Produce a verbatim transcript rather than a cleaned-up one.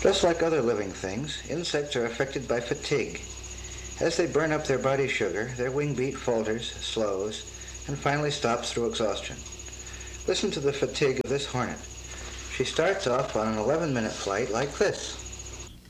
Just like other living things, insects are affected by fatigue. As they burn up their body sugar, their wing beat falters, slows, and finally stops through exhaustion. Listen to the fatigue of this hornet. She starts off on an eleven-minute flight like this.